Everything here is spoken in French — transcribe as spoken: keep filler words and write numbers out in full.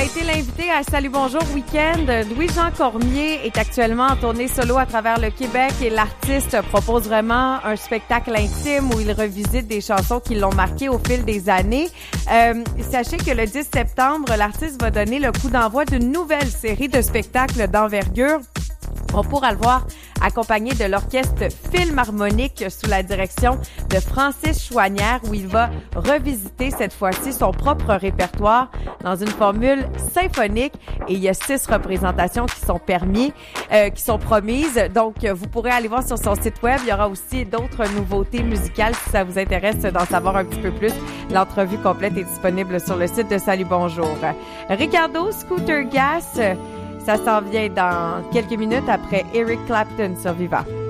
a été l'invité à Salut Bonjour Week-end. Louis-Jean Cormier est actuellement en tournée solo à travers le Québec et l'artiste propose vraiment un spectacle intime où il revisite des chansons qui l'ont marqué au fil des années. Euh, sachez que le dix septembre, l'artiste va donner le coup d'envoi d'une nouvelle série de spectacles d'envergure. On pourra le voir accompagné de l'orchestre Philharmonique sous la direction de Francis Chouanière où il va revisiter cette fois-ci son propre répertoire dans une formule symphonique et il y a six représentations qui sont permis, euh, qui sont promises. Donc, vous pourrez aller voir sur son site web. Il y aura aussi d'autres nouveautés musicales si ça vous intéresse d'en savoir un petit peu plus. L'entrevue complète est disponible sur le site de Salut Bonjour. Ricardo, Scooter Gas, ça s'en vient dans quelques minutes après Eric Clapton sur Viva.